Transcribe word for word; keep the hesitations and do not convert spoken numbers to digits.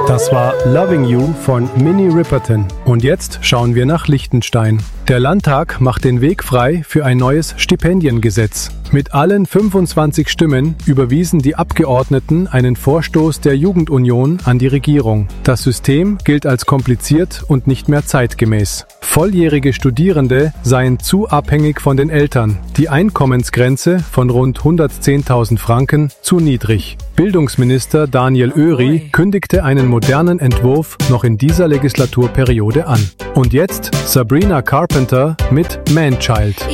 Das war Loving You von Minnie Riperton. Und jetzt schauen wir nach Liechtenstein. Der Landtag macht den Weg frei für ein neues Stipendiengesetz. Mit allen fünfundzwanzig Stimmen überwiesen die Abgeordneten einen Vorstoß der Jugendunion an die Regierung. Das System gilt als kompliziert und nicht mehr zeitgemäß. Volljährige Studierende seien zu abhängig von den Eltern. Die Einkommensgrenze von rund hundertzehntausend Franken zu niedrig. Bildungsminister Daniel Oery kündigte einen modernen Entwurf noch in dieser Legislaturperiode an. Und jetzt Sabrina Carpenter mit Man Child.